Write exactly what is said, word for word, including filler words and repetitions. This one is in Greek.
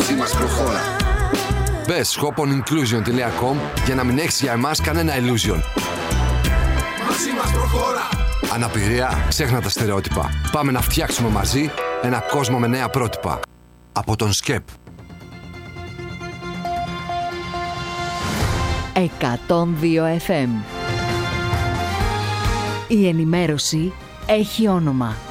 μαζί μας προχώρα. Μπες hoponclusion τελεία com για να μην έχεις για εμάς κανένα illusion. Μαζί μας προχώρα. Αναπηρία, ξέχνα τα στερεότυπα. Πάμε να φτιάξουμε μαζί ένα κόσμο με νέα πρότυπα. Από τον σκεπ. εκατόν δύο εφ εμ. Η ενημέρωση έχει όνομα.